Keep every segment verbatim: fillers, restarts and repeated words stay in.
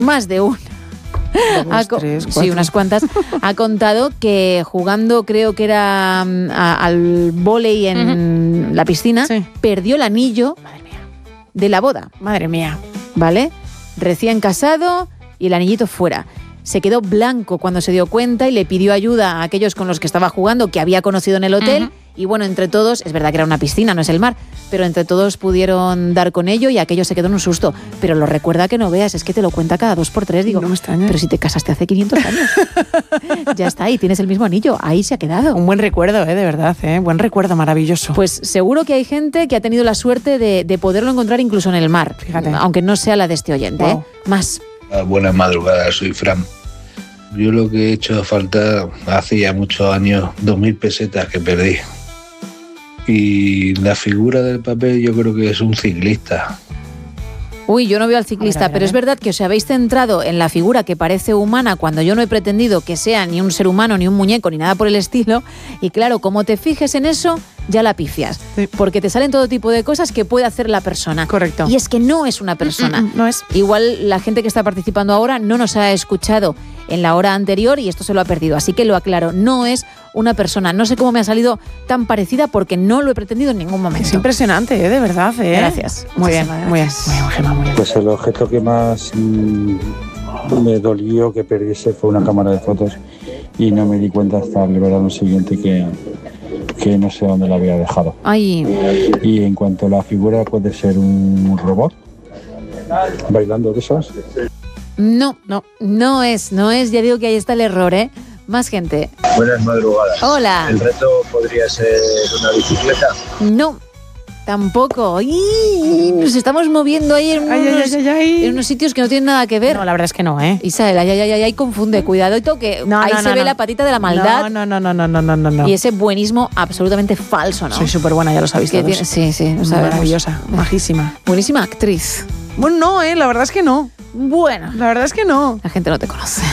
más de una. Dos, co- tres, sí, unas cuantas. Ha contado que jugando, creo que era um, a, al vóley en uh-huh. la piscina, sí. perdió el anillo Madre mía. de la boda. Madre mía. ¿Vale? Recién casado y el anillito fuera. Se quedó blanco cuando se dio cuenta y le pidió ayuda a aquellos con los que estaba jugando, que había conocido en el hotel. Uh-huh. Y bueno, entre todos, es verdad que era una piscina, no es el mar, pero entre todos pudieron dar con ello y aquello se quedó en un susto. Pero lo recuerda que no veas, es que te lo cuenta cada dos por tres. Digo, no me extraña. Pero si te casaste hace quinientos años. Ya está, ahí tienes el mismo anillo, ahí se ha quedado. Un buen recuerdo, ¿eh? De verdad, ¿eh? Buen recuerdo, maravilloso. Pues seguro que hay gente que ha tenido la suerte de, de poderlo encontrar incluso en el mar. Fíjate. Aunque no sea la de este oyente, wow. ¿eh? Más. Buenas madrugadas, soy Fran. Yo lo que he hecho falta hace ya muchos años, dos mil pesetas que perdí. Y la figura del papel yo creo que es un ciclista. Uy, yo no veo al ciclista, a ver, a ver, pero es verdad que os habéis centrado en la figura que parece humana cuando yo no he pretendido que sea ni un ser humano, ni un muñeco, ni nada por el estilo. Y claro, como te fijes en eso, ya la pifias. Sí. Porque te salen todo tipo de cosas que puede hacer la persona. Correcto. Y es que no es una persona. Mm-mm, no es. Igual la gente que está participando ahora no nos ha escuchado en la hora anterior y esto se lo ha perdido. Así que lo aclaro, no es una persona. No sé cómo me ha salido tan parecida porque no lo he pretendido en ningún momento. Es impresionante, ¿eh? De verdad. ¿eh? Gracias. Muy bien, muy bien, muy bien, Gemma, muy bien. Pues el objeto que más mmm, me dolió que perdiese fue una cámara de fotos y no me di cuenta hasta el verano siguiente que, que no sé dónde la había dejado. Ay. Y en cuanto a la figura, puede ser un robot bailando de esos. No, no, no es, no es, ya digo que ahí está el error, ¿eh? Más gente. Buenas madrugadas. Hola. ¿El reto podría ser una bicicleta? No, tampoco. ¡Ih! Nos estamos moviendo ahí en unos, ay, ay, ay, ay. en unos sitios que no tienen nada que ver. No, la verdad es que no, ¿eh? Isabel, ay, ay, ay, ay, confunde, cuidado y toque. No, ahí no, se no, ve no. la patita de la maldad. No, no, no, no, no, no, no, no. Y ese buenismo absolutamente falso, ¿no? Soy súper buena, ya lo sabéis todos. Tiene, sí, sí, lo sabemos. Maravillosa, majísima. Buenísima actriz. Bueno, no, ¿eh? La verdad es que no. Bueno, la verdad es que no. La gente no te conoce.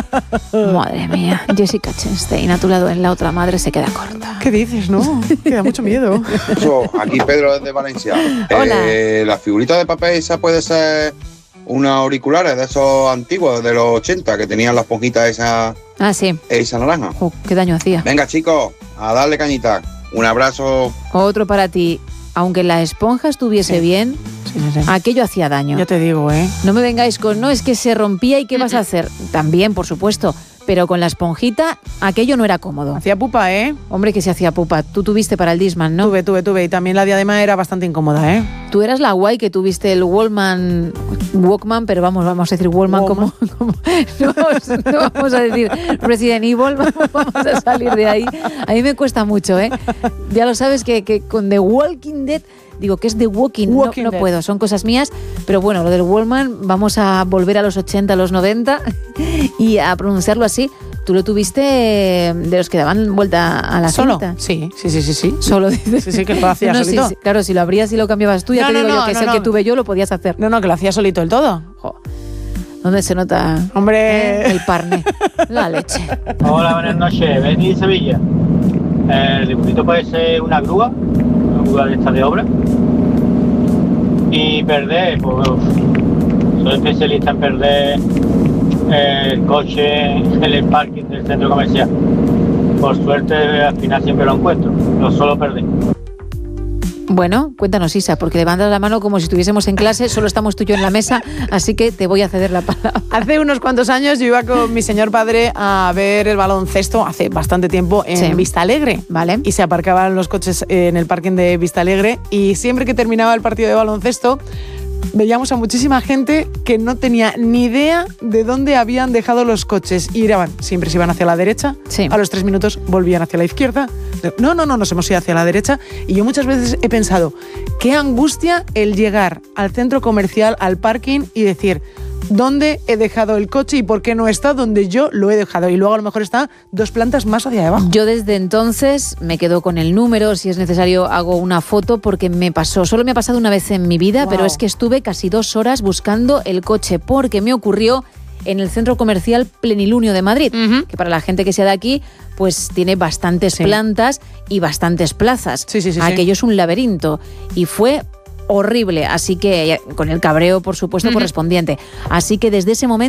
Madre mía, Jessica Chastain a tu lado en La otra madre se queda corta. ¿Qué dices? No, que da mucho miedo. Eso, aquí Pedro desde Valencia. Hola. Eh, la figurita de papel esa puede ser unos auriculares de esos antiguos de los ochenta que tenían las esponjitas esa, ah, sí. esa naranja. Oh, qué daño hacía. Venga, chicos, a darle cañita. Un abrazo. Otro para ti. Aunque la esponja estuviese sí. bien, sí, sí, sí. aquello hacía daño. Ya te digo, ¿eh? No me vengáis con, no, es que se rompía y ¿qué vas a hacer? También, por supuesto, pero con la esponjita aquello no era cómodo. Hacía pupa, ¿eh? Hombre, que se hacía pupa. Tú tuviste para el Discman, ¿no? Tuve, tuve, tuve. Y también la diadema era bastante incómoda, ¿eh? Tú eras la guay que tuviste el Walkman, Walkman, pero vamos, vamos a decir Walkman como... como no, vamos, no vamos a decir Resident Evil, vamos a salir de ahí. A mí me cuesta mucho, ¿eh? Ya lo sabes que, que con The Walking Dead... Digo, que es The Walking, Walking no, no puedo, son cosas mías, pero bueno, lo del Wallman, vamos a volver a los ochenta, a los noventa y a pronunciarlo así. ¿Tú lo tuviste de los que daban vuelta a la ¿Solo? cinta? Sí, sí, sí, sí, sí. Solo dices. Sí, sí, que lo hacía no, solito. Sí, sí, claro, si lo abrías y lo cambiabas tú, ya no, te digo no, yo que no, es no. el que tuve yo, lo podías hacer. No, no, que lo hacía solito el todo. Jo. ¿Dónde se nota? Hombre. ¿Eh? El parne, la leche. Hola, buenas noches, Beni de Sevilla. El dibujito puede ser una grúa, una grúa de esta de obra. Y perder, pues soy especialista en perder el coche en el parking del centro comercial. Por suerte al final siempre lo encuentro, lo suelo perder. Bueno, cuéntanos, Isa, porque levantas la mano como si estuviésemos en clase, solo estamos tú y yo en la mesa, así que te voy a ceder la palabra. Hace unos cuantos años yo iba con mi señor padre a ver el baloncesto, hace bastante tiempo, en sí. Vista Alegre, ¿vale? Y se aparcaban los coches en el parking de Vista Alegre y siempre que terminaba el partido de baloncesto veíamos a muchísima gente que no tenía ni idea de dónde habían dejado los coches y iban, siempre se iban hacia la derecha, sí. A los tres minutos volvían hacia la izquierda, no, no, no, nos hemos ido hacia la derecha y yo muchas veces he pensado, qué angustia el llegar al centro comercial, al parking y decir, ¿dónde he dejado el coche y por qué no está donde yo lo he dejado? Y luego a lo mejor está dos plantas más hacia abajo. Yo desde entonces me quedo con el número, si es necesario hago una foto porque me pasó, solo me ha pasado una vez en mi vida, wow. Pero es que estuve casi dos horas buscando el coche porque me ocurrió en el centro comercial Plenilunio de Madrid, uh-huh. que para la gente que sea de aquí, pues tiene bastantes sí. plantas y bastantes plazas. Sí, sí, sí, Aquello sí. es un laberinto y fue horrible, así que con el cabreo, por supuesto, uh-huh. correspondiente. Así que desde ese momento